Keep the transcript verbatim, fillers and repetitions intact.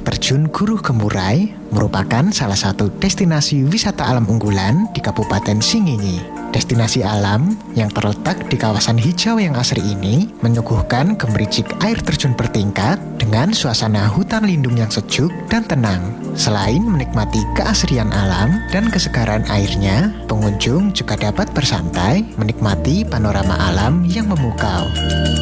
terjun Guruh Gemurai merupakan salah satu destinasi wisata alam unggulan di Kabupaten Singingi. Destinasi alam yang terletak di kawasan hijau yang asri ini menyuguhkan gemericik air terjun bertingkat dengan suasana hutan lindung yang sejuk dan tenang. Selain menikmati keasrian alam dan kesegaran airnya, pengunjung juga dapat bersantai menikmati panorama alam yang memukau.